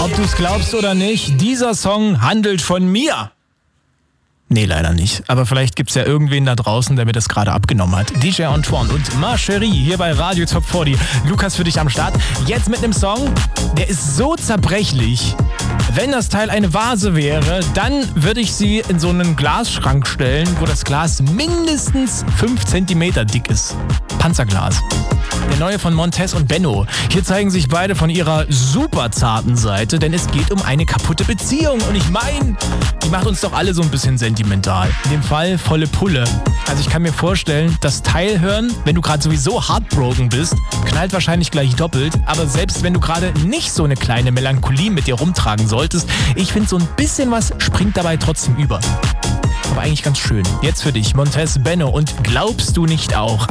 Ob du es glaubst oder nicht, dieser Song handelt von mir. Nee, leider nicht. Aber vielleicht gibt's ja irgendwen da draußen, der mir das gerade abgenommen hat. DJ Antoine und Ma Cherie hier bei Radio Top 40. Lukas für dich am Start. Jetzt mit einem Song, der ist so zerbrechlich. Wenn das Teil eine Vase wäre, dann würde ich sie in so einen Glasschrank stellen, wo das Glas mindestens 5 cm dick ist. Panzerglas. Der neue von Montez und Benno. Hier zeigen sich beide von ihrer super zarten Seite, denn es geht um eine kaputte Beziehung. Und ich meine, die macht uns doch alle so ein bisschen sentimental. In dem Fall volle Pulle. Also ich kann mir vorstellen, das Teil hören, wenn du gerade sowieso heartbroken bist, knallt wahrscheinlich gleich doppelt. Aber selbst wenn du gerade nicht so eine kleine Melancholie mit dir rumtragen solltest, ich finde so ein bisschen was springt dabei trotzdem über. Aber eigentlich ganz schön. Jetzt für dich Montez, Benno und glaubst du nicht auch?